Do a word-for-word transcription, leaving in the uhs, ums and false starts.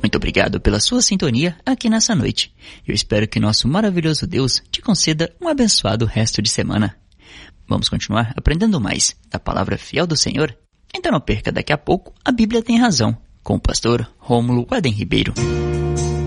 Muito obrigado pela sua sintonia aqui nessa noite. Eu espero que nosso maravilhoso Deus te conceda um abençoado resto de semana. Vamos continuar aprendendo mais da palavra fiel do Senhor? Então não perca daqui a pouco a Bíblia Tem Razão, com o pastor Rômulo Guadem Ribeiro.